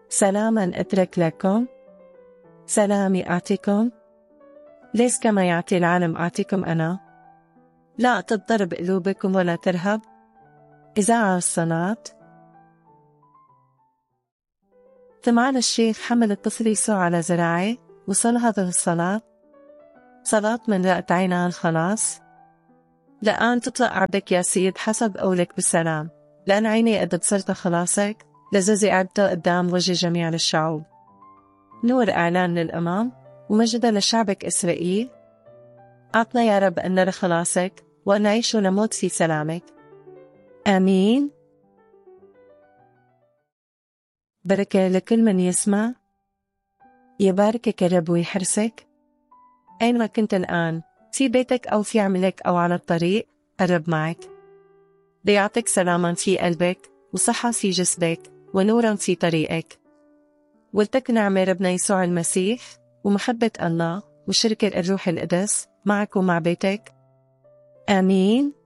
سلاما أترك لكم، سلامي أعطيكم، ليس كما يعطي العالم أعطيكم أنا. لا تضطرب قلوبكم ولا ترهب. إذاعة الصلاة. سمعان الشيخ حمل الطفل يسوع على ذراعه، وصل هذه الصلاة، صلاة من رأت عينها الخلاص. لآن تطلق عبدك يا سيد حسب قولك بالسلام، لأن عيني قد بصرت خلاصك، لزازي عبده قدام وجه جميع الشعوب. نور إعلان للأمام، ومجد لشعبك إسرائيل. أعطنا يا رب أن نرى خلاصك، وأن نعيش ونموت في سلامك. آمين. بركة لكل من يسمع. يباركك الرب ويحرسك أينما كنت الآن، في بيتك أو في عملك أو على الطريق. الرب معك، ليعطيك سلاما في قلبك، وصحة في جسدك، ونورا في طريقك. ولتكن نعمة ربنا يسوع المسيح، ومحبة الله، وشركة الروح القدس معك ومع بيتك. آمين.